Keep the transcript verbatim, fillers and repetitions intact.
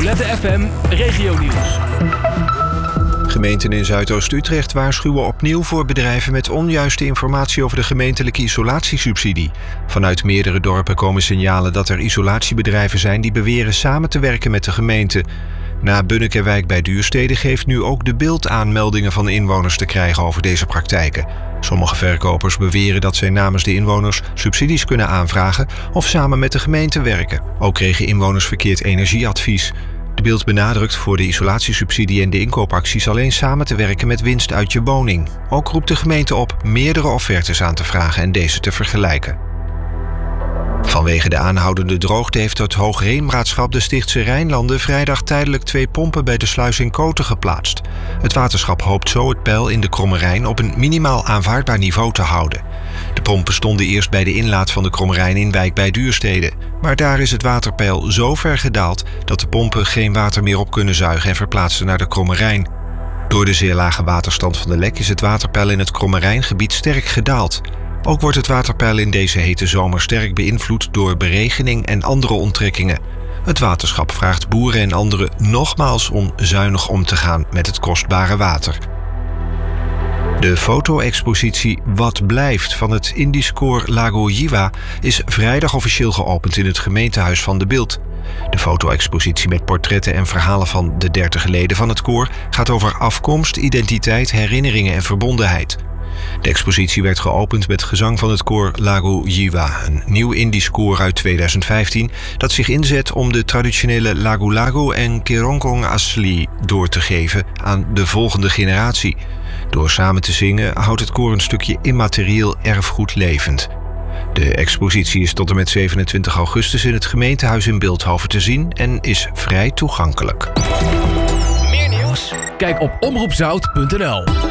Roulette F M Regionieuws. Gemeenten in Zuidoost-Utrecht waarschuwen opnieuw voor bedrijven met onjuiste informatie over de gemeentelijke isolatiesubsidie. Vanuit meerdere dorpen komen signalen dat er isolatiebedrijven zijn die beweren samen te werken met de gemeente. Na Bunnekerwijk bij Duurstede geeft nu ook De Bild aanmeldingen van inwoners te krijgen over deze praktijken. Sommige verkopers beweren dat zij namens de inwoners subsidies kunnen aanvragen of samen met de gemeente werken. Ook kregen inwoners verkeerd energieadvies. De Bild benadrukt voor de isolatiesubsidie en de inkoopacties alleen samen te werken met winst uit je woning. Ook roept de gemeente op meerdere offertes aan te vragen en deze te vergelijken. Vanwege de aanhoudende droogte heeft het Hoogheemraadschap de Stichtse Rijnlanden vrijdag tijdelijk twee pompen bij de sluis in Koten geplaatst. Het waterschap hoopt zo het peil in de Kromme Rijn op een minimaal aanvaardbaar niveau te houden. De pompen stonden eerst bij de inlaat van de Kromme Rijn in Wijk bij Duurstede. Maar daar is het waterpeil zo ver gedaald dat de pompen geen water meer op kunnen zuigen en verplaatsen naar de Kromme Rijn. Door de zeer lage waterstand van de Lek is het waterpeil in het Kromme Rijngebied sterk gedaald. Ook wordt het waterpeil in deze hete zomer sterk beïnvloed door beregening en andere onttrekkingen. Het waterschap vraagt boeren en anderen nogmaals om zuinig om te gaan met het kostbare water. De foto-expositie Wat blijft van het Indisch koor Lago Jiwa is vrijdag officieel geopend in het gemeentehuis van De Bilt. De foto-expositie met portretten en verhalen van de dertig leden van het koor gaat over afkomst, identiteit, herinneringen en verbondenheid. De expositie werd geopend met gezang van het koor Lago Jiwa, een nieuw Indisch koor uit tweeduizend vijftien dat zich inzet om de traditionele Lagu Lagu en Kerongkong Asli door te geven aan de volgende generatie. Door samen te zingen houdt het koor een stukje immaterieel erfgoed levend. De expositie is tot en met zevenentwintig augustus in het gemeentehuis in Bilthoven te zien en is vrij toegankelijk. Meer nieuws? Kijk op omroep zout punt n l.